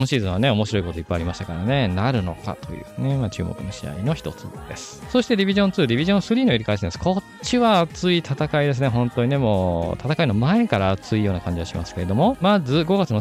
今シーズンはね、面白いこといっぱいありましたからね、なるのかというね、注目の試合の一つです。そしてディビジョン2、ディビジョン3の入り返しです。こっちは熱い戦いですね、本当にね、もう、戦いの前から熱いような感じがしますけれども、まず5月の